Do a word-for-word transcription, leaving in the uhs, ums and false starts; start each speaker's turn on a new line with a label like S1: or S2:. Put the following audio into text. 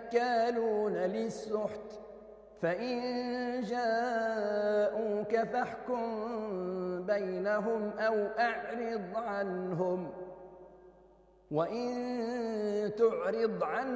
S1: أكالون للسحت فإن جاءوك فاحكم بينهم أو أعرض عنهم وإن تعرض عنهم